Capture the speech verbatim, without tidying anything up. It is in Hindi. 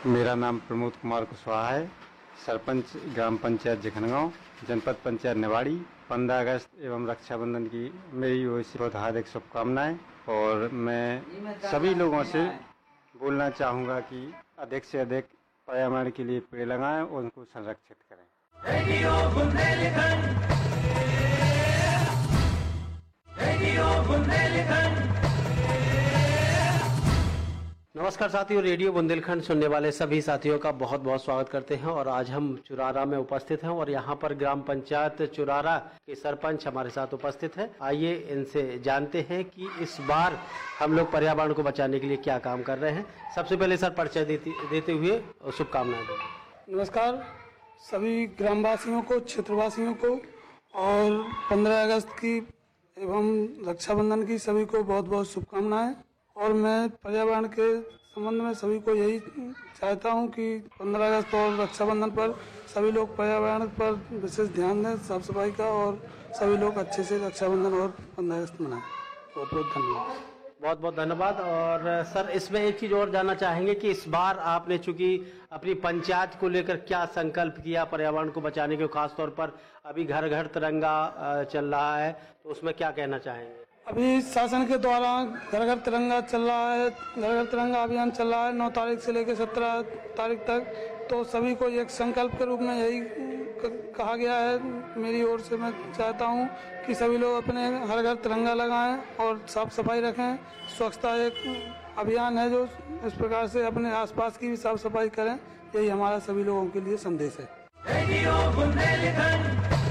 मेरा नाम प्रमोद कुमार कुशवाहा है, सरपंच ग्राम पंचायत जखनगांव, जनपद पंचायत निवाड़ी। पंद्रह अगस्त एवं रक्षाबंधन की मेरी ओर से बहुत हार्दिक शुभकामनाएं। और मैं सभी लोगों से बोलना चाहूँगा कि अधिक से अधिक पर्यावरण के लिए पेड़ लगाएं और उनको संरक्षित करें। Radio Bundelkhand, radio Bundelkhand. नमस्कार साथियों, रेडियो बुंदेलखंड सुनने वाले सभी साथियों का बहुत बहुत स्वागत करते हैं। और आज हम चुरारा में उपस्थित हैं और यहाँ पर ग्राम पंचायत चुरारा के सरपंच हमारे साथ उपस्थित हैं। आइए इनसे जानते हैं कि इस बार हम लोग पर्यावरण को बचाने के लिए क्या काम कर रहे हैं। सबसे पहले सर परिचय देते, देते हुए शुभकामनाएं दें। नमस्कार सभी ग्रामवासियों को, क्षेत्रवासियों को और पंद्रह अगस्त की एवं रक्षाबंधन की सभी को बहुत बहुत शुभकामनाएं। और मैं पर्यावरण के संबंध में सभी को यही चाहता हूं कि पंद्रह अगस्त और रक्षाबंधन पर सभी लोग पर्यावरण पर विशेष ध्यान दें, साफ सफाई का, और सभी लोग अच्छे से रक्षाबंधन और पंद्रह अगस्त मनाएं। बहुत बहुत धन्यवाद। बहुत बहुत धन्यवाद। और सर इसमें एक चीज और जानना चाहेंगे कि इस बार आपने चूंकि अपनी पंचायत को लेकर क्या संकल्प किया पर्यावरण को बचाने के, खास तौर पर अभी घर घर तिरंगा चल रहा है, तो उसमें क्या कहना चाहेंगे? अभी शासन के द्वारा घर घर तिरंगा चल रहा है, घर घर तिरंगा अभियान चल रहा है नौ तारीख से लेकर सत्रह तारीख तक। तो सभी को एक संकल्प के रूप में यही कहा गया है। मेरी ओर से मैं चाहता हूं कि सभी लोग अपने हर घर तिरंगा लगाएं और साफ सफाई रखें। स्वच्छता एक अभियान है, जो इस प्रकार से अपने आसपास की भी साफ सफाई करें। यही हमारा सभी लोगों के लिए संदेश है।